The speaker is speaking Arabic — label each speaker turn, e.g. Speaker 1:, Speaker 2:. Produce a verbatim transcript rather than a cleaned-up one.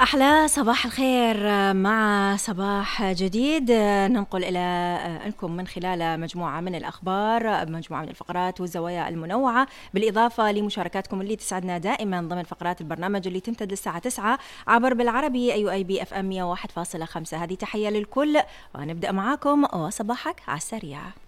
Speaker 1: أحلى صباح الخير مع صباح جديد ننقل إلى لكم من خلال مجموعة من الأخبار، مجموعة من الفقرات والزوايا المنوعة، بالإضافة لمشاركاتكم اللي تسعدنا دائما ضمن فقرات البرنامج اللي تمتد للساعة تسعة عبر بالعربي أي أي بي أف أم مية وواحد فاصلة خمسة. هذه تحية للكل ونبدأ معاكم وصباحك على السريع.